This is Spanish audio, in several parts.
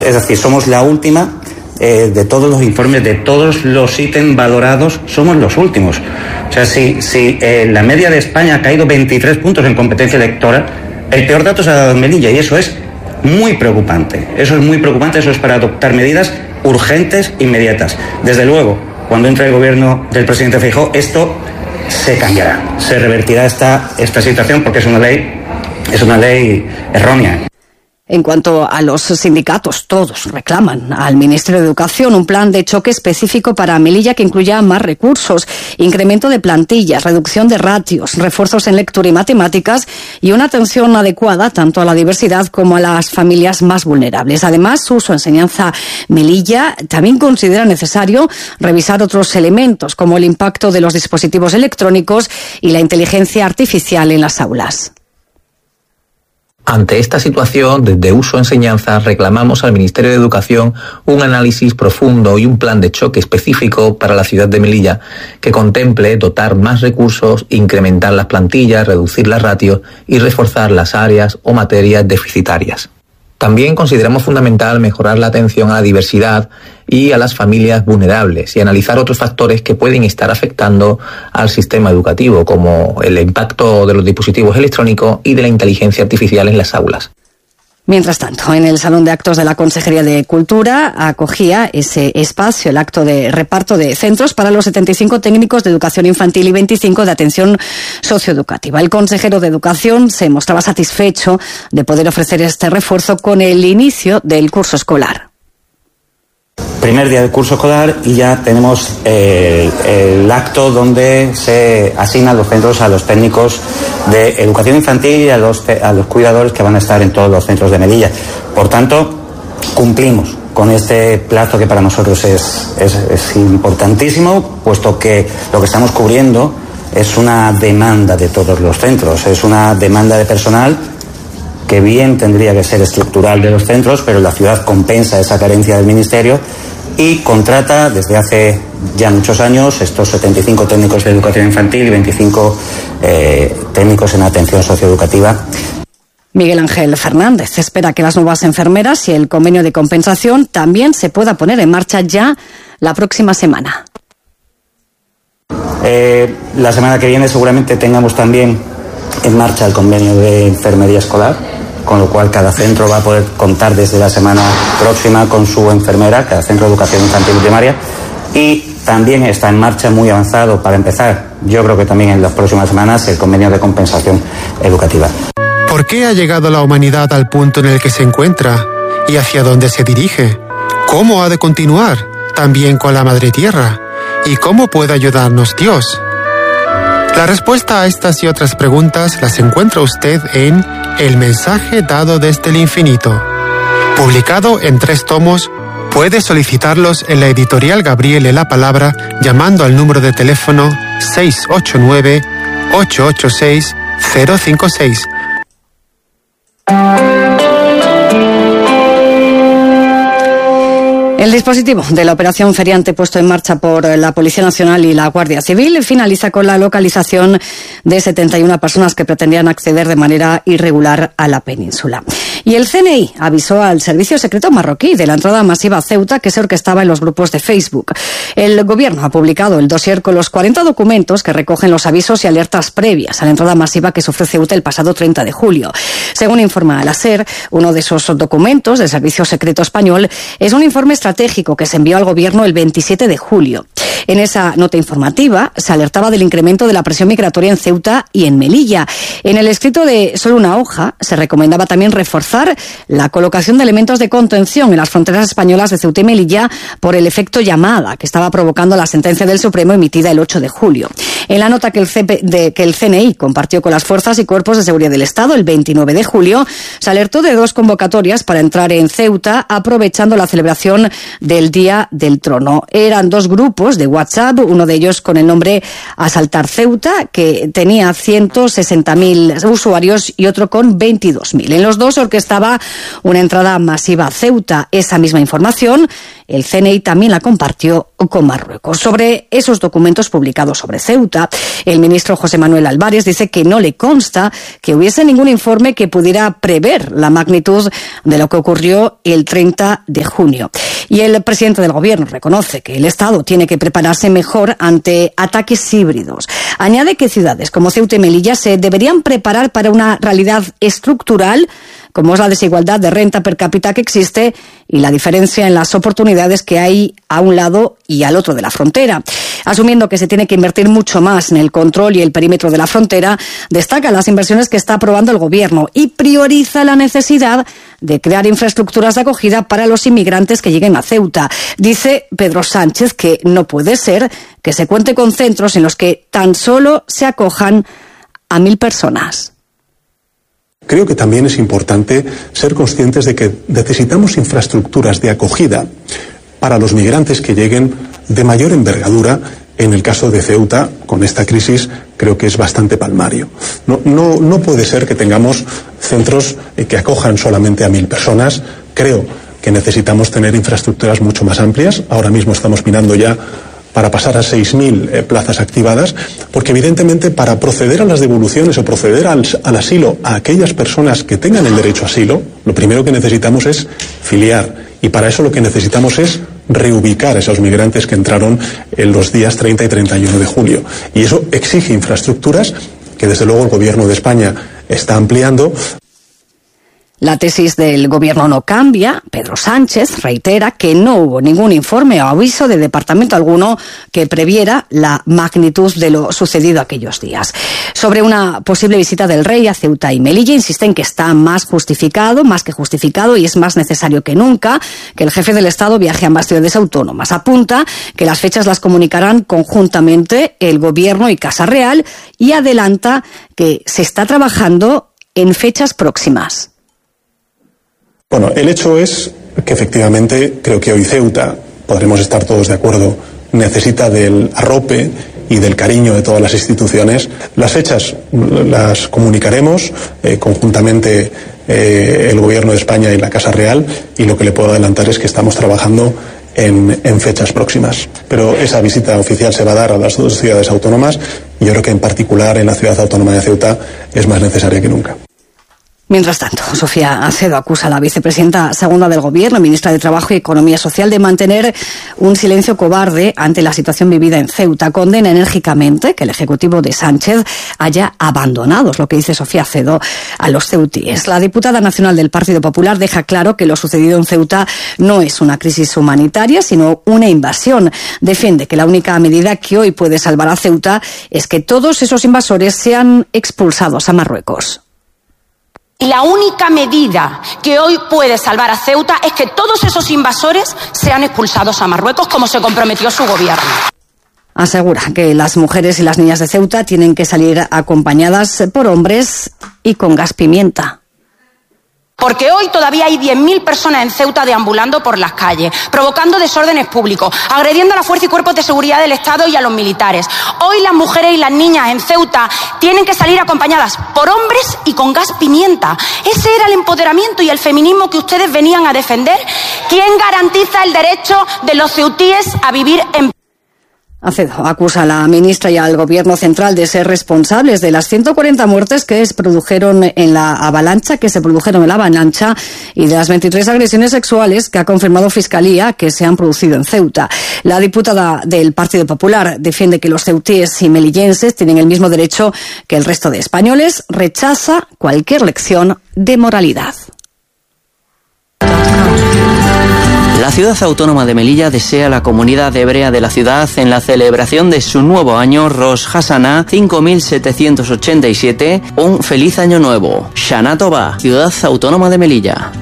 Es decir, somos la última de todos los informes, de todos los ítems valorados, somos los últimos. O sea, si la media de España ha caído 23 puntos en competencia electoral, el peor dato se ha dado en Melilla, y eso es muy preocupante. Eso es muy preocupante, eso es para adoptar medidas urgentes, inmediatas. Desde luego, cuando entre el gobierno del presidente Feijóo, esto se cambiará, se revertirá esta situación, porque es una ley errónea. En cuanto a los sindicatos, todos reclaman al Ministerio de Educación un plan de choque específico para Melilla que incluya más recursos, incremento de plantillas, reducción de ratios, refuerzos en lectura y matemáticas y una atención adecuada tanto a la diversidad como a las familias más vulnerables. Además, su enseñanza Melilla también considera necesario revisar otros elementos como el impacto de los dispositivos electrónicos y la inteligencia artificial en las aulas. Ante esta situación, desde Uso Enseñanza reclamamos al Ministerio de Educación un análisis profundo y un plan de choque específico para la ciudad de Melilla que contemple dotar más recursos, incrementar las plantillas, reducir las ratios y reforzar las áreas o materias deficitarias. También consideramos fundamental mejorar la atención a la diversidad y a las familias vulnerables y analizar otros factores que pueden estar afectando al sistema educativo, como el impacto de los dispositivos electrónicos y de la inteligencia artificial en las aulas. Mientras tanto, en el Salón de Actos de la Consejería de Cultura acogía ese espacio el acto de reparto de centros para los 75 técnicos de educación infantil y 25 de atención socioeducativa. El consejero de Educación se mostraba satisfecho de poder ofrecer este refuerzo con el inicio del curso escolar. Primer día del curso escolar y ya tenemos el acto donde se asignan los centros a los técnicos de educación infantil y a los cuidadores que van a estar en todos los centros de Melilla. Por tanto, cumplimos con este plazo que para nosotros es importantísimo, puesto que lo que estamos cubriendo es una demanda de todos los centros, es una demanda de personal que bien tendría que ser estructural de los centros, pero la ciudad compensa esa carencia del Ministerio y contrata desde hace ya muchos años estos 75 técnicos de educación infantil y 25 técnicos en atención socioeducativa. Miguel Ángel Fernández espera que las nuevas enfermeras y el convenio de compensación también se pueda poner en marcha ya la próxima semana. La semana que viene seguramente tengamos también en marcha el convenio de enfermería escolar, con lo cual cada centro va a poder contar desde la semana próxima con su enfermera, cada centro de educación infantil y primaria, y también está en marcha muy avanzado para empezar, yo creo que también en las próximas semanas, el convenio de compensación educativa. ¿Por qué ha llegado la humanidad al punto en el que se encuentra? ¿Y hacia dónde se dirige? ¿Cómo ha de continuar? También con la Madre Tierra. ¿Y cómo puede ayudarnos Dios? La respuesta a estas y otras preguntas las encuentra usted en El mensaje dado desde el infinito. Publicado en 3 tomos, puede solicitarlos en la editorial Gabriel de la Palabra llamando al número de teléfono 689-886-056. El dispositivo de la operación Feriante puesto en marcha por la Policía Nacional y la Guardia Civil finaliza con la localización de 71 personas que pretendían acceder de manera irregular a la península. Y el CNI avisó al Servicio Secreto marroquí de la entrada masiva a Ceuta que se orquestaba en los grupos de Facebook. El gobierno ha publicado el dossier con los 40 documentos que recogen los avisos y alertas previas a la entrada masiva que sufrió Ceuta el pasado 30 de julio. Según informa la SER, uno de esos documentos del Servicio Secreto español es un informe estratégico que se envió al gobierno el 27 de julio. En esa nota informativa se alertaba del incremento de la presión migratoria en Ceuta y en Melilla. En el escrito de solo una hoja se recomendaba también reforzar la colocación de elementos de contención en las fronteras españolas de Ceuta y Melilla por el efecto llamada que estaba provocando la sentencia del Supremo emitida el 8 de julio. En la nota que el CNI compartió con las fuerzas y cuerpos de seguridad del Estado el 29 de julio, se alertó de 2 convocatorias para entrar en Ceuta aprovechando la celebración del Día del Trono. Eran 2 grupos de WhatsApp, uno de ellos con el nombre Asaltar Ceuta, que tenía 160.000 usuarios y otro con 22.000. En los dos orquestaba una entrada masiva a Ceuta. Esa misma información el CNI también la compartió con Marruecos. Sobre esos documentos publicados sobre Ceuta, el ministro José Manuel Álvarez dice que no le consta que hubiese ningún informe que pudiera prever la magnitud de lo que ocurrió el 30 de junio. Y el presidente del Gobierno reconoce que el Estado tiene que prepararse mejor ante ataques híbridos. Añade que ciudades como Ceuta y Melilla se deberían preparar para una realidad estructural, como es la desigualdad de renta per cápita que existe y la diferencia en las oportunidades que hay a un lado y al otro de la frontera. Asumiendo que se tiene que invertir mucho más en el control y el perímetro de la frontera, destaca las inversiones que está aprobando el Gobierno y prioriza la necesidad de crear infraestructuras de acogida para los inmigrantes que lleguen a Ceuta. Dice Pedro Sánchez que no puede ser que se cuente con centros en los que tan solo se acojan a 1.000 personas. Creo que también es importante ser conscientes de que necesitamos infraestructuras de acogida para los migrantes que lleguen de mayor envergadura. En el caso de Ceuta, con esta crisis, creo que es bastante palmario. No puede ser que tengamos centros que acojan solamente a 1.000 personas. Creo que necesitamos tener infraestructuras mucho más amplias. Ahora mismo estamos mirando ya para pasar a 6.000 plazas activadas, porque evidentemente para proceder a las devoluciones o proceder al asilo a aquellas personas que tengan el derecho a asilo, lo primero que necesitamos es filiar, y para eso lo que necesitamos es reubicar a esos migrantes que entraron en los días 30 y 31 de julio. Y eso exige infraestructuras que desde luego el Gobierno de España está ampliando. La tesis del Gobierno no cambia. Pedro Sánchez reitera que no hubo ningún informe o aviso de departamento alguno que previera la magnitud de lo sucedido aquellos días. Sobre una posible visita del rey a Ceuta y Melilla, insisten que está más que justificado y es más necesario que nunca que el jefe del Estado viaje a ambas ciudades autónomas. Apunta que las fechas las comunicarán conjuntamente el Gobierno y Casa Real y adelanta que se está trabajando en fechas próximas. Bueno, el hecho es que efectivamente creo que hoy Ceuta, podremos estar todos de acuerdo, necesita del arrope y del cariño de todas las instituciones. Las fechas las comunicaremos conjuntamente el Gobierno de España y la Casa Real, y lo que le puedo adelantar es que estamos trabajando en fechas próximas. Pero esa visita oficial se va a dar a las dos ciudades autónomas, y yo creo que en particular en la ciudad autónoma de Ceuta es más necesaria que nunca. Mientras tanto, Sofía Acedo acusa a la vicepresidenta segunda del Gobierno, ministra de Trabajo y Economía Social, de mantener un silencio cobarde ante la situación vivida en Ceuta. Condena enérgicamente que el Ejecutivo de Sánchez haya abandonado, es lo que dice Sofía Acedo, a los ceutíes. La diputada nacional del Partido Popular deja claro que lo sucedido en Ceuta no es una crisis humanitaria, sino una invasión. Defiende que la única medida que hoy puede salvar a Ceuta es que todos esos invasores sean expulsados a Marruecos. Y la única medida que hoy puede salvar a Ceuta es que todos esos invasores sean expulsados a Marruecos, como se comprometió su gobierno. Asegura que las mujeres y las niñas de Ceuta tienen que salir acompañadas por hombres y con gas pimienta. Porque hoy todavía hay 10.000 personas en Ceuta deambulando por las calles, provocando desórdenes públicos, agrediendo a la fuerza y cuerpos de seguridad del Estado y a los militares. Hoy las mujeres y las niñas en Ceuta tienen que salir acompañadas por hombres y con gas pimienta. Ese era el empoderamiento y el feminismo que ustedes venían a defender. ¿Quién garantiza el derecho de los ceutíes a vivir en Acedo acusa a la ministra y al Gobierno central de ser responsables de las 140 muertes que se produjeron en la avalancha y de las 23 agresiones sexuales que ha confirmado Fiscalía que se han producido en Ceuta. La diputada del Partido Popular defiende que los ceutíes y melillenses tienen el mismo derecho que el resto de españoles. Rechaza cualquier lección de moralidad. La ciudad autónoma de Melilla desea a la comunidad hebrea de la ciudad en la celebración de su nuevo año Rosh Hashanah 5787 un feliz año nuevo. Shana Tova, ciudad autónoma de Melilla.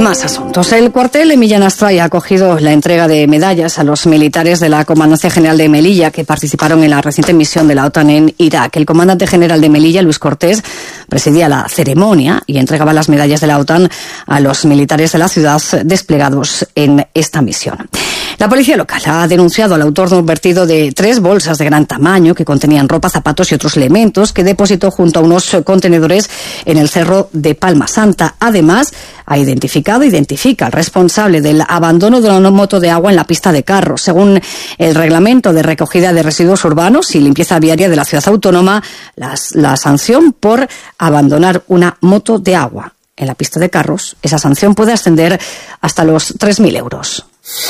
Más asuntos. El cuartel de Millán Astray ha acogido la entrega de medallas a los militares de la Comandancia General de Melilla que participaron en la reciente misión de la OTAN en Irak. El comandante general de Melilla, Luis Cortés, presidía la ceremonia y entregaba las medallas de la OTAN a los militares de la ciudad desplegados en esta misión. La policía local ha denunciado al autor de un vertido de 3 bolsas de gran tamaño que contenían ropa, zapatos y otros elementos que depositó junto a unos contenedores en el cerro de Palma Santa. Además, identifica al responsable del abandono de una moto de agua en la pista de carros. Según el reglamento de recogida de residuos urbanos y limpieza viaria de la ciudad autónoma, la sanción por abandonar una moto de agua en la pista de carros, esa sanción puede ascender hasta los 3.000 euros.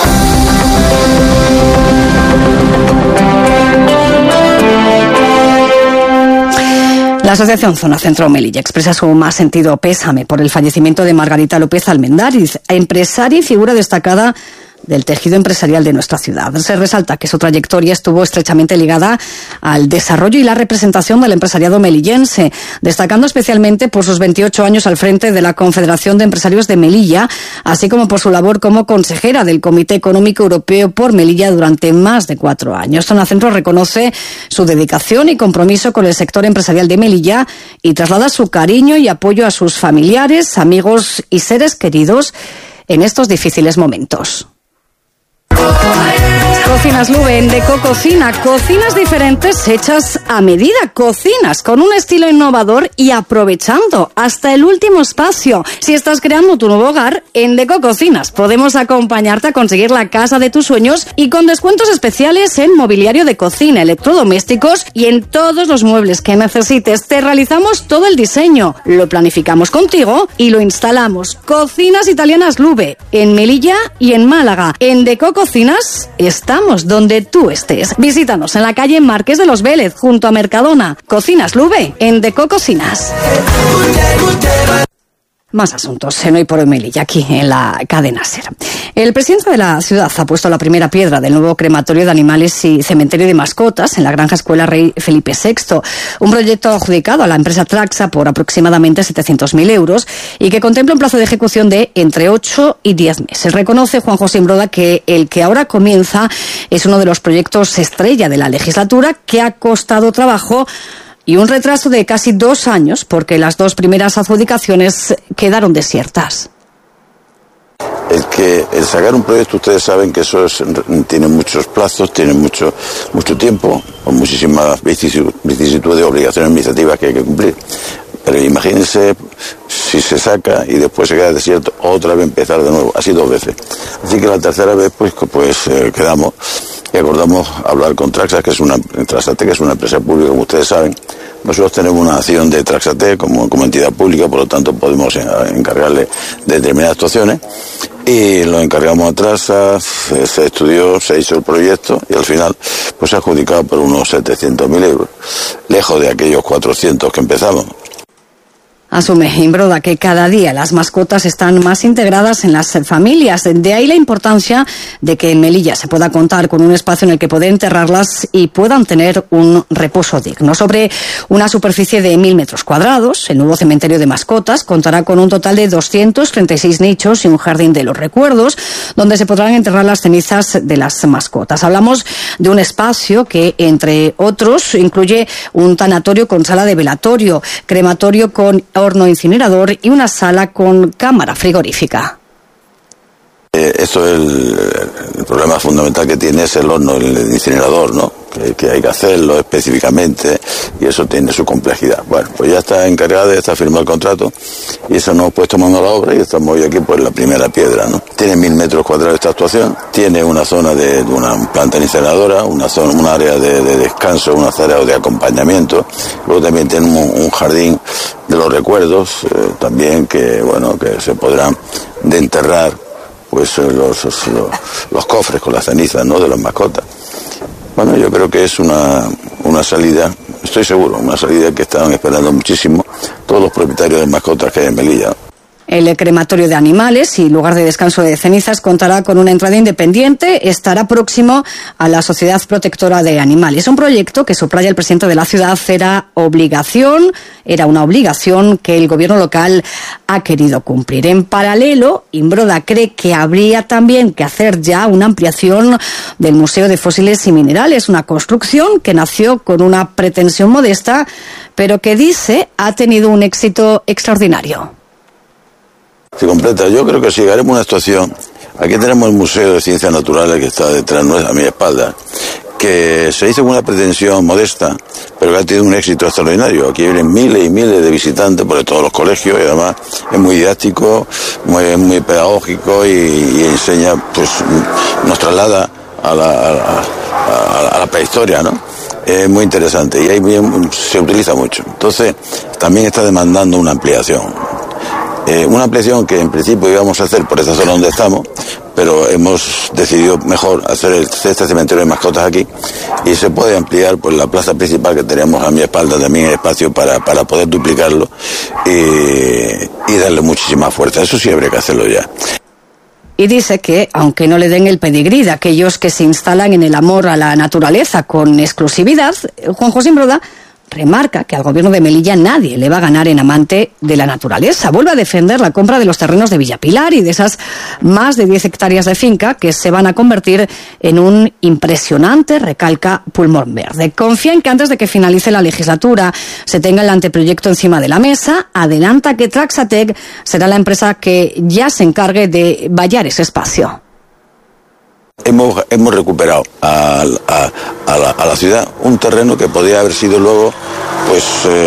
La Asociación Zona Centro Melilla expresa su más sentido pésame por el fallecimiento de Margarita López Almendáriz, empresaria y figura destacada del tejido empresarial de nuestra ciudad. Se resalta que su trayectoria estuvo estrechamente ligada al desarrollo y la representación del empresariado melillense, destacando especialmente por sus 28 años al frente de la Confederación de Empresarios de Melilla, así como por su labor como consejera del Comité Económico Europeo por Melilla durante más de 4 años. Zona Centro reconoce su dedicación y compromiso con el sector empresarial de Melilla y traslada su cariño y apoyo a sus familiares, amigos y seres queridos en estos difíciles momentos. Cocinas Lube, Endeco Cocina, cocinas diferentes hechas a medida, cocinas con un estilo innovador y aprovechando hasta el último espacio. Si estás creando tu nuevo hogar, Endeco Cocinas podemos acompañarte a conseguir la casa de tus sueños y con descuentos especiales en mobiliario de cocina, electrodomésticos y en todos los muebles que necesites. Te realizamos todo el diseño, lo planificamos contigo y lo instalamos. Cocinas Italianas Lube, en Melilla y en Málaga. Endeco Cocinas, estamos donde tú estés. Visítanos en la calle Marqués de los Vélez, junto a Mercadona. Cocinas Lube, Endeco Cocinas. Más asuntos en Hoy por Hoy Melilla, aquí en la cadena SER. El presidente de la ciudad ha puesto la primera piedra del nuevo crematorio de animales y cementerio de mascotas en la Granja Escuela Rey Felipe VI, un proyecto adjudicado a la empresa Traxa por aproximadamente 700.000 euros y que contempla un plazo de ejecución de entre 8 y 10 meses. Reconoce Juan José Imbroda que el que ahora comienza es uno de los proyectos estrella de la legislatura que ha costado trabajo y un retraso de casi 2 años porque las 2 primeras adjudicaciones quedaron desiertas. El sacar un proyecto, ustedes saben que eso tiene muchos plazos, tiene mucho tiempo, con muchísimas vicisitudes y obligaciones administrativas que hay que cumplir. Pero imagínense si se saca y después se queda desierto, otra vez empezar de nuevo, así 2 veces. Así que la tercera vez pues quedamos y acordamos hablar con Traxate, que es una empresa pública, como ustedes saben. Nosotros tenemos una acción de Traxate como entidad pública, por lo tanto podemos encargarle de determinadas actuaciones y lo encargamos a Traxa, se estudió, se hizo el proyecto y al final pues se ha adjudicado por unos 700.000 euros, lejos de aquellos 400 que empezamos. Asume Imbroda que cada día las mascotas están más integradas en las familias. De ahí la importancia de que en Melilla se pueda contar con un espacio en el que poder enterrarlas y puedan tener un reposo digno. Sobre una superficie de 1.000 metros cuadrados, el nuevo cementerio de mascotas contará con un total de 236 nichos y un jardín de los recuerdos, donde se podrán enterrar las cenizas de las mascotas. Hablamos de un espacio que, entre otros, incluye un tanatorio con sala de velatorio, crematorio con horno incinerador y una sala con cámara frigorífica. Esto es el problema fundamental que tiene es el horno, el incinerador, ¿no? Que hay que hacerlo específicamente y eso tiene su complejidad. Bueno, pues ya está encargada, ya está firmado el contrato y eso nos hemos puesto mano a la obra y estamos hoy aquí por la primera piedra, ¿no? Tiene 1.000 metros cuadrados esta actuación, tiene una zona de una planta incineradora, un área de descanso, una área de acompañamiento, luego también tiene un jardín de los recuerdos, también que se podrán de enterrar pues los cofres con las cenizas, ¿no?, de las mascotas. Bueno, yo creo que es una salida, estoy seguro, una salida que estaban esperando muchísimo todos los propietarios de mascotas que hay en Melilla. El crematorio de animales y lugar de descanso de cenizas contará con una entrada independiente, estará próximo a la Sociedad Protectora de Animales. Un proyecto que subraya el presidente de la ciudad era una obligación que el gobierno local ha querido cumplir. En paralelo, Imbroda cree que habría también que hacer ya una ampliación del Museo de Fósiles y Minerales, una construcción que nació con una pretensión modesta, pero que dice ha tenido un éxito extraordinario. Se completa. Yo creo que si llegaremos a una situación, aquí tenemos el Museo de Ciencias Naturales que está detrás a mi espalda, que se hizo con una pretensión modesta, pero que ha tenido un éxito extraordinario. Aquí vienen miles y miles de visitantes por todos los colegios y además es muy didáctico, muy pedagógico y enseña, pues nos traslada a la prehistoria, ¿no? Es muy interesante y ahí se utiliza mucho. Entonces, también está demandando una ampliación. Una ampliación que en principio íbamos a hacer por esta zona donde estamos, pero hemos decidido mejor hacer este cementerio de mascotas aquí y se puede ampliar pues la plaza principal que tenemos a mi espalda, también hay espacio para poder duplicarlo y darle muchísima fuerza. Eso sí habría que hacerlo ya. Y dice que, aunque no le den el pedigrí de aquellos que se instalan en el amor a la naturaleza con exclusividad, Juan José Imbroda remarca que al gobierno de Melilla nadie le va a ganar en amante de la naturaleza. Vuelve a defender la compra de los terrenos de Villapilar y de esas más de 10 hectáreas de finca que se van a convertir en un impresionante, recalca, pulmón verde. Confía en que antes de que finalice la legislatura se tenga el anteproyecto encima de la mesa. Adelanta que Traxatec será la empresa que ya se encargue de vallar ese espacio. Hemos recuperado a la ciudad un terreno que podía haber sido luego pues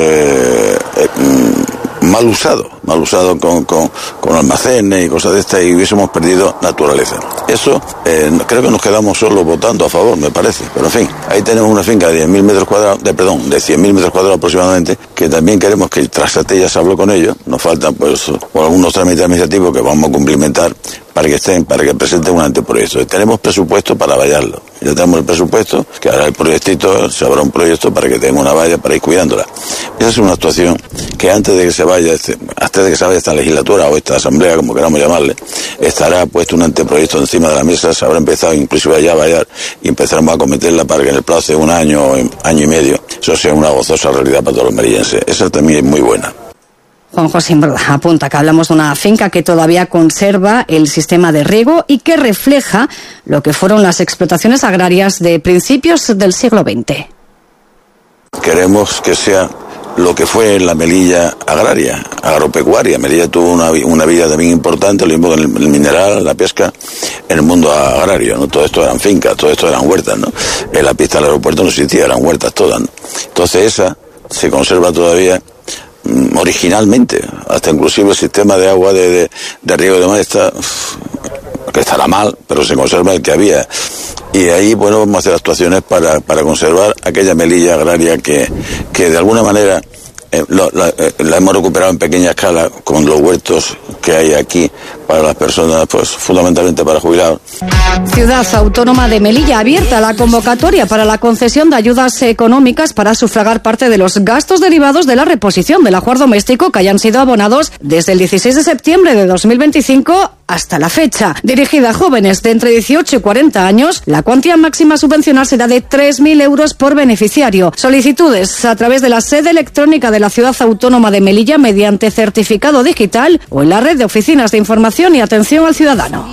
mal usado con almacenes y cosas de estas y hubiésemos perdido naturaleza. Eso creo que nos quedamos solo votando a favor, me parece, pero en fin, ahí tenemos una finca de 10.000 metros cuadrados, de 100.000 metros cuadrados aproximadamente, que también queremos que el Traxatec ya se habló con ellos, nos faltan pues algunos trámites administrativos que vamos a cumplimentar para que presenten un anteproyecto. Tenemos presupuesto para vallarlo. Ya tenemos el presupuesto, que hará el proyectito, se habrá un proyecto para que tenga una valla para ir cuidándola. Esa es una actuación que antes de que se vaya esta legislatura o esta asamblea, como queramos llamarle, estará puesto un anteproyecto encima de la mesa, se habrá empezado inclusive ya a vallar y empezaremos a cometerla para que en el plazo de un año y medio, eso sea una gozosa realidad para todos los melillenses. Esa también es muy buena. Juan José Imbroda apunta que hablamos de una finca que todavía conserva el sistema de riego y que refleja lo que fueron las explotaciones agrarias de principios del siglo XX. Queremos que sea lo que fue la Melilla agraria, agropecuaria. Melilla tuvo una vida también importante, lo mismo que el mineral, la pesca, en el mundo agrario, ¿no? Todo esto eran fincas, todo esto eran huertas, ¿no? En la pista del aeropuerto no existía, eran huertas todas, ¿no? Entonces esa se conserva todavía originalmente, hasta inclusive el sistema de agua de riego de demás que estará mal, pero se conserva el que había. Y ahí, bueno, vamos a hacer actuaciones para conservar aquella Melilla agraria que de alguna manera la hemos recuperado en pequeña escala con los huertos que hay aquí para las personas, pues fundamentalmente para jubilados. Ciudad Autónoma de Melilla abierta la convocatoria para la concesión de ayudas económicas para sufragar parte de los gastos derivados de la reposición del ajuar doméstico que hayan sido abonados desde el 16 de septiembre de 2025 hasta la fecha. Dirigida a jóvenes de entre 18 y 40 años, la cuantía máxima a subvencionar será de 3.000 euros por beneficiario. Solicitudes a través de la sede electrónica de la Ciudad Autónoma de Melilla mediante certificado digital o en la red de oficinas de información y atención al ciudadano.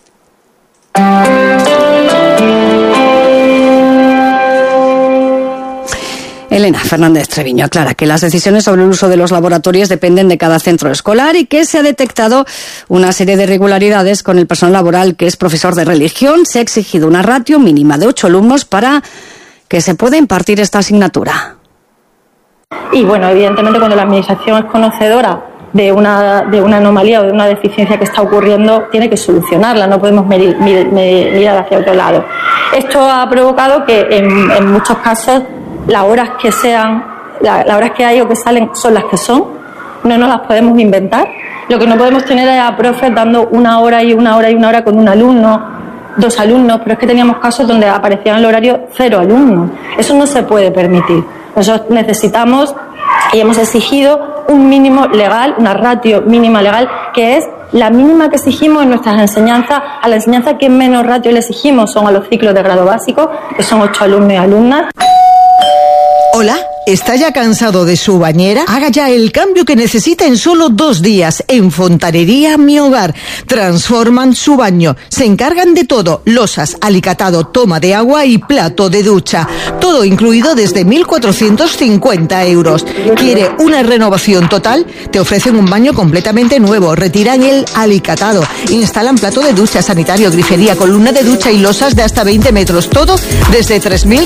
Elena Fernández Treviño aclara que las decisiones sobre el uso de los laboratorios dependen de cada centro escolar y que se ha detectado una serie de irregularidades con el personal laboral que es profesor de religión. Se ha exigido una ratio mínima de 8 alumnos para que se pueda impartir esta asignatura. Y bueno, evidentemente cuando la administración es conocedora de una anomalía o de una deficiencia que está ocurriendo, tiene que solucionarla, no podemos mirar hacia otro lado. Esto ha provocado que en muchos casos las horas que hay o que salen son las que son, no nos las podemos inventar. Lo que no podemos tener es a profes dando una hora y una hora y una hora con un alumno, 2 alumnos, pero es que teníamos casos donde aparecían en el horario 0 alumnos. Eso no se puede permitir. Nosotros necesitamos y hemos exigido un mínimo legal, una ratio mínima legal, que es la mínima que exigimos en nuestras enseñanzas. A la enseñanza que menos ratio le exigimos son a los ciclos de grado básico, que son 8 alumnos y alumnas. Hola, ¿Está ya cansado de su bañera? Haga ya el cambio que necesita en solo 2 días en Fontanería Mi Hogar. Transforman su baño. Se encargan de todo: losas, alicatado, toma de agua y plato de ducha. Todo incluido desde 1.450 euros. ¿Quiere una renovación total? Te ofrecen un baño completamente nuevo. Retiran el alicatado. Instalan plato de ducha, sanitario, grifería, columna de ducha y losas de hasta 20 metros. Todo desde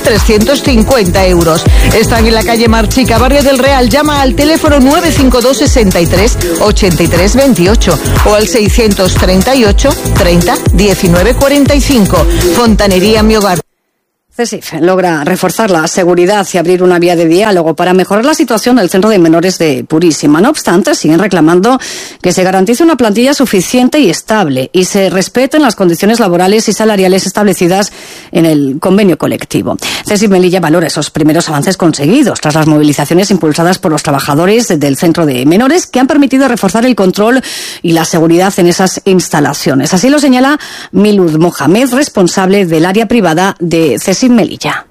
3.350 euros. Están en la calle Marchica, Barrio del Real. Llama al teléfono 952 63 83 28 o al 638 30 19 45. Fontanería Mi Hogar. CESIF logra reforzar la seguridad y abrir una vía de diálogo para mejorar la situación del centro de menores de Purísima. No obstante, siguen reclamando que se garantice una plantilla suficiente y estable y se respeten las condiciones laborales y salariales establecidas en el convenio colectivo. CESIF Melilla valora esos primeros avances conseguidos tras las movilizaciones impulsadas por los trabajadores del centro de menores, que han permitido reforzar el control y la seguridad en esas instalaciones. Así lo señala Milud Mohamed, responsable del área privada de CESIF Melilla.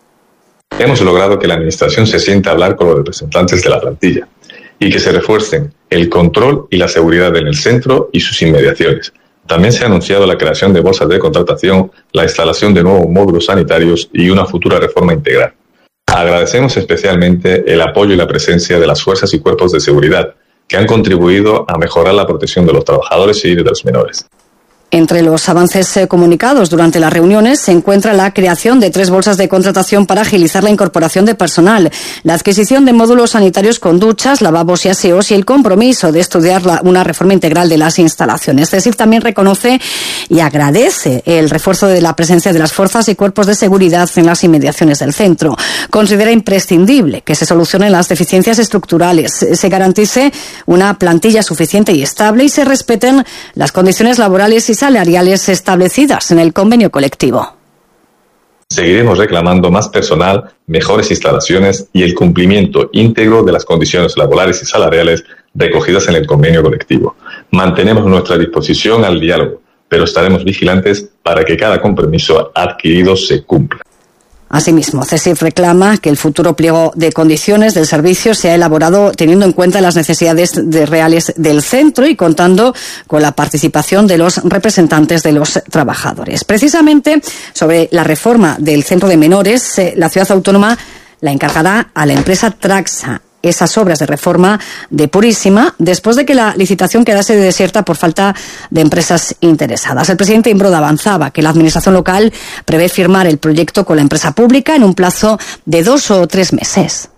Hemos logrado que la Administración se siente a hablar con los representantes de la plantilla y que se refuercen el control y la seguridad en el centro y sus inmediaciones. También se ha anunciado la creación de bolsas de contratación, la instalación de nuevos módulos sanitarios y una futura reforma integral. Agradecemos especialmente el apoyo y la presencia de las fuerzas y cuerpos de seguridad, que han contribuido a mejorar la protección de los trabajadores y de los menores. Entre los avances comunicados durante las reuniones se encuentra la creación de 3 bolsas de contratación para agilizar la incorporación de personal, la adquisición de módulos sanitarios con duchas, lavabos y aseos y el compromiso de estudiar una reforma integral de las instalaciones. CESIF también reconoce y agradece el refuerzo de la presencia de las fuerzas y cuerpos de seguridad en las inmediaciones del centro. Considera imprescindible que se solucionen las deficiencias estructurales, se garantice una plantilla suficiente y estable y se respeten las condiciones laborales y salariales establecidas en el convenio colectivo. Seguiremos reclamando más personal, mejores instalaciones y el cumplimiento íntegro de las condiciones laborales y salariales recogidas en el convenio colectivo. Mantenemos nuestra disposición al diálogo, pero estaremos vigilantes para que cada compromiso adquirido se cumpla. Asimismo, CESIF reclama que el futuro pliego de condiciones del servicio sea elaborado teniendo en cuenta las necesidades reales del centro y contando con la participación de los representantes de los trabajadores. Precisamente sobre la reforma del centro de menores, la ciudad autónoma la encargará a la empresa Traxa esas obras de reforma de Purísima después de que la licitación quedase desierta por falta de empresas interesadas. El presidente Imbroda avanzaba que la administración local prevé firmar el proyecto con la empresa pública en un plazo de 2 o 3 meses.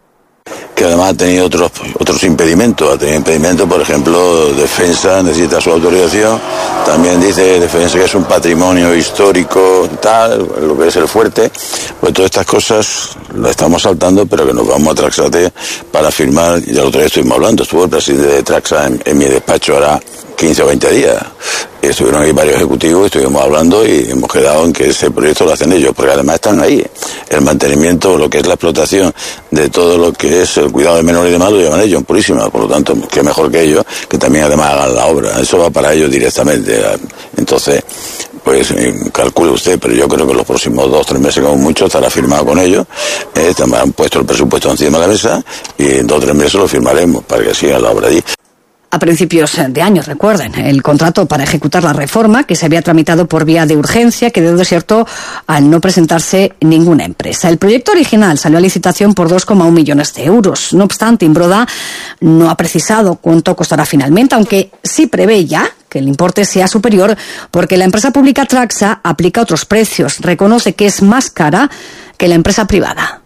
Que además ha tenido otros impedimentos. Ha tenido impedimentos, por ejemplo, Defensa necesita su autorización. También dice Defensa que es un patrimonio histórico, tal, lo que es el fuerte. Pues todas estas cosas las estamos saltando, pero que nos vamos a Traxate para firmar. Ya el otro día estuvimos hablando, estuvo el presidente de Traxa en mi despacho ahora 15 o 20 días. Estuvieron ahí varios ejecutivos, estuvimos hablando y hemos quedado en que ese proyecto lo hacen ellos, porque además están ahí. El mantenimiento, lo que es la explotación de todo lo que es el cuidado de menores y demás, lo llevan ellos en Purísima. Por lo tanto, qué mejor que ellos, que también además hagan la obra. Eso va para ellos directamente. Entonces, pues calcule usted, pero yo creo que los próximos 2 o 3 meses como mucho estará firmado con ellos. Han puesto el presupuesto encima de la mesa y en 2 o 3 meses lo firmaremos para que siga la obra allí. A principios de año, recuerden, el contrato para ejecutar la reforma, que se había tramitado por vía de urgencia, quedó desierto al no presentarse ninguna empresa. El proyecto original salió a licitación por 2,1 millones de euros. No obstante, Imbroda no ha precisado cuánto costará finalmente, aunque sí prevé ya que el importe sea superior porque la empresa pública Traxa aplica otros precios. Reconoce que es más cara que la empresa privada.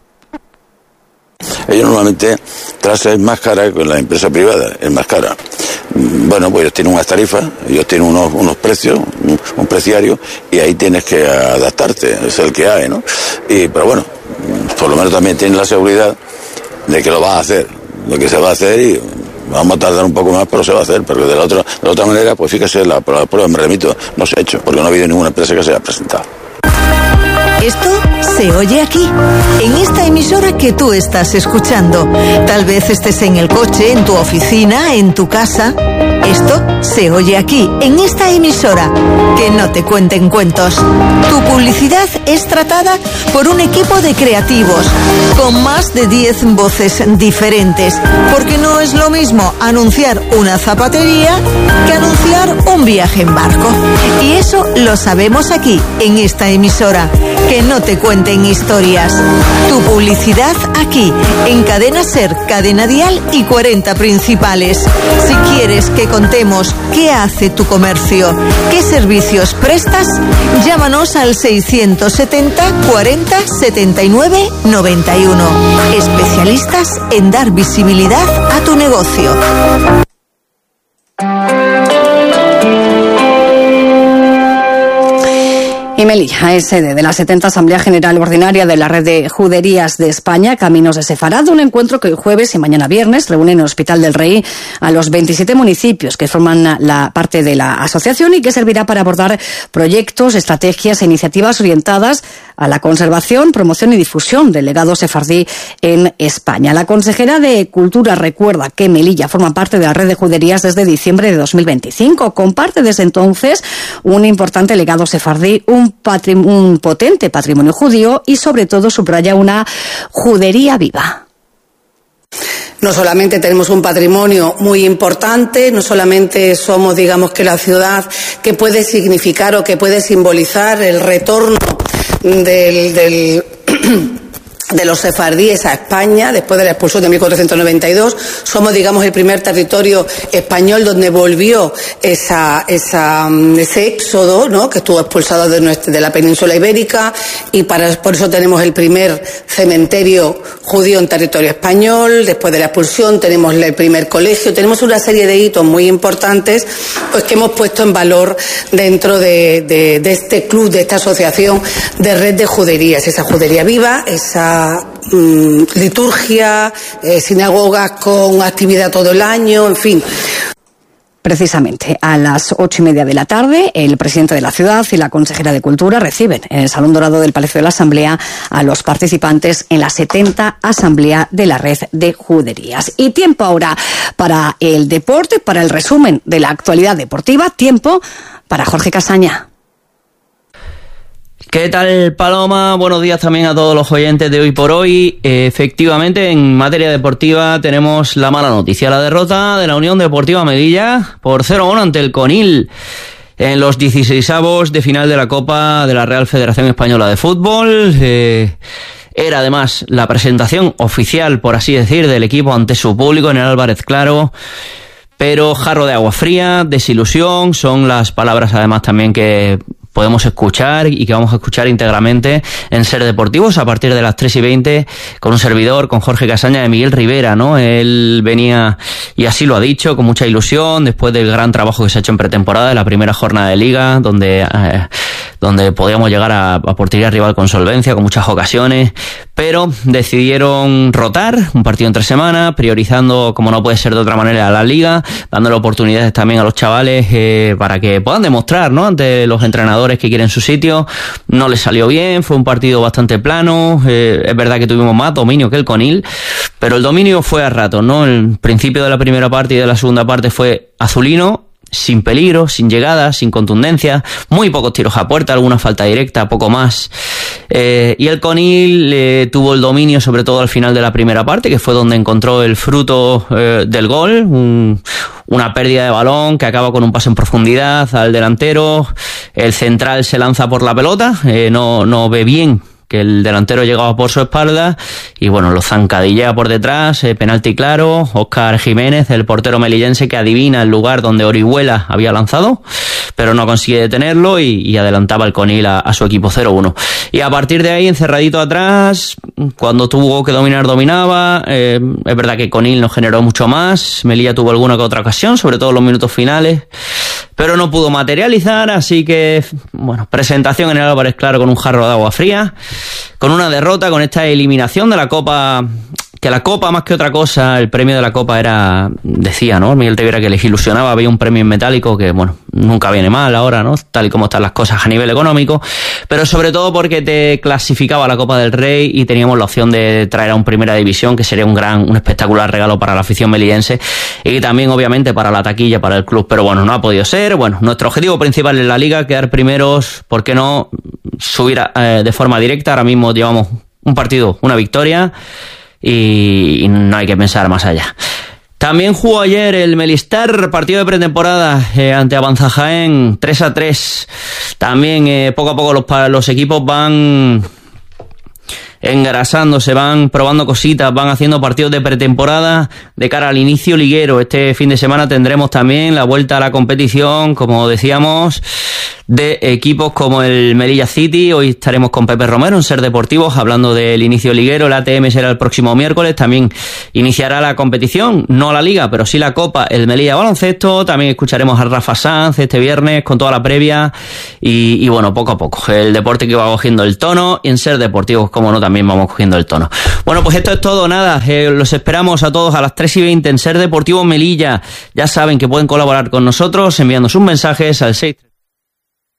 Ellos normalmente, Traxa es más cara que la empresa privada, es más cara. Bueno, pues ellos tienen unas tarifas, ellos tienen unos precios, un preciario, y ahí tienes que adaptarte, es el que hay, ¿no? Pero bueno, por lo menos también tienen la seguridad de que lo vas a hacer, de que se va a hacer y vamos a tardar un poco más, pero se va a hacer, porque de la otra manera, pues fíjese, la prueba me remito, no se ha hecho, porque no ha habido ninguna empresa que se haya presentado. Esto se oye aquí, en esta emisora que tú estás escuchando. Tal vez estés en el coche, en tu oficina, en tu casa. Esto se oye aquí, en esta emisora. Que no te cuenten cuentos. Tu publicidad es tratada por un equipo de creativos con más de 10 voces diferentes, porque no es lo mismo anunciar una zapatería que anunciar un viaje en barco. Y eso lo sabemos aquí, en esta emisora. Que no te cuenten historias. Tu publicidad aquí, en Cadena Ser, Cadena Dial y 40 Principales. Si quieres que contemos qué hace tu comercio, qué servicios prestas, llámanos al 670 40 79 91. Especialistas en dar visibilidad a tu negocio. Y Melilla es sede de la 70 Asamblea General Ordinaria de la Red de Juderías de España, Caminos de Sefarad, un encuentro que hoy jueves y mañana viernes reúne en el Hospital del Rey a los 27 municipios que forman la parte de la asociación y que servirá para abordar proyectos, estrategias e iniciativas orientadas a la conservación, promoción y difusión del legado sefardí en España. La consejera de Cultura recuerda que Melilla forma parte de la Red de Juderías desde diciembre de 2025. Comparte desde entonces un importante legado sefardí, un potente patrimonio judío y sobre todo subraya una judería viva. No solamente tenemos un patrimonio muy importante, no solamente somos, digamos, que la ciudad que puede significar o que puede simbolizar el retorno de los sefardíes a España después de la expulsión de 1492, somos, digamos, el primer territorio español donde volvió ese éxodo, ¿no?, que estuvo expulsado de la península ibérica, y por eso tenemos el primer cementerio judío en territorio español. Después de la expulsión tenemos el primer colegio, tenemos una serie de hitos muy importantes, pues, que hemos puesto en valor dentro de este club, de esta asociación de Red de Juderías, esa judería viva, esa liturgia, sinagogas con actividad todo el año, en fin. Precisamente a las 8:30 de la tarde, el presidente de la ciudad y la consejera de Cultura reciben en el Salón Dorado del Palacio de la Asamblea a los participantes en la 70 Asamblea de la Red de Juderías. Y tiempo ahora para el deporte, para el resumen de la actualidad deportiva, tiempo para Jorge Casaña. ¿Qué tal, Paloma? Buenos días también a todos los oyentes de Hoy por Hoy. Efectivamente, en materia deportiva tenemos la mala noticia, la derrota de la Unión Deportiva Melilla por 0-1 ante el Conil en los 16avos de final de la Copa de la Real Federación Española de Fútbol. Era además la presentación oficial, por así decir, del equipo ante su público en el Álvarez Claro. Pero jarro de agua fría, desilusión, son las palabras además también que podemos escuchar y que vamos a escuchar íntegramente en Ser Deportivos a partir de las 3:20 con un servidor, con Jorge Casaña, de Miguel Rivera, ¿no? Él venía, y así lo ha dicho, con mucha ilusión después del gran trabajo que se ha hecho en pretemporada, de la primera jornada de Liga, donde podíamos llegar a portería rival con solvencia, con muchas ocasiones, pero decidieron rotar un partido entre semana, priorizando, como no puede ser de otra manera, a la Liga, dándole oportunidades también a los chavales para que puedan demostrar, ¿no?, ante los entrenadores que quieren su sitio. No les salió bien, fue un partido bastante plano, es verdad que tuvimos más dominio que el Conil, pero el dominio fue a ratos, ¿no? El principio de la primera parte y de la segunda parte fue azulino, sin peligro, sin llegadas, sin contundencia, muy pocos tiros a puerta, alguna falta directa, poco más. Y el Conil tuvo el dominio sobre todo al final de la primera parte, que fue donde encontró el fruto del gol, una pérdida de balón que acaba con un pase en profundidad al delantero. El central se lanza por la pelota, no ve bien que el delantero llegaba por su espalda y bueno, lo zancadillea por detrás, penalti claro. Óscar Jiménez, el portero melillense, que adivina el lugar donde Orihuela había lanzado, pero no consigue detenerlo y adelantaba el Conil a su equipo 0-1. Y a partir de ahí, encerradito atrás, cuando tuvo que dominar, dominaba. Es verdad que Conil no generó mucho más, Melilla tuvo alguna que otra ocasión, sobre todo en los minutos finales, pero no pudo materializar, así que, bueno, presentación en el Álvarez Claro con un jarro de agua fría, con una derrota, con esta eliminación de la Copa que la Copa, más que otra cosa, el premio de la Copa era, decía, ¿no? Miguel Rivera, que les ilusionaba, había un premio en metálico que, bueno, nunca viene mal ahora, ¿no? Tal y como están las cosas a nivel económico, pero sobre todo porque te clasificaba a la Copa del Rey y teníamos la opción de traer a un Primera División, que sería un espectacular regalo para la afición melillense y también, obviamente, para la taquilla, para el club, pero bueno, no ha podido ser. Bueno, nuestro objetivo principal en la Liga, quedar primeros, ¿por qué no subir de forma directa? Ahora mismo llevamos un partido, una victoria, y no hay que pensar más allá. También jugó ayer el Melistar, partido de pretemporada ante Avanza Jaén, 3-3. También poco a poco los equipos van engrasando, se van probando cositas, van haciendo partidos de pretemporada de cara al inicio liguero. Este fin de semana tendremos también la vuelta a la competición, como decíamos, de equipos como el Melilla City. Hoy estaremos con Pepe Romero en Ser Deportivos hablando del inicio liguero. El ATM será el próximo miércoles, también iniciará la competición, no la Liga, pero sí la Copa, el Melilla Baloncesto. También escucharemos a Rafa Sanz este viernes con toda la previa y bueno, poco a poco el deporte que va cogiendo el tono, y en Ser Deportivos, como no, también vamos cogiendo el tono. Bueno, pues esto es todo, nada, los esperamos a todos a las 3:20 en Ser Deportivos Melilla. Ya saben que pueden colaborar con nosotros enviando sus mensajes al 6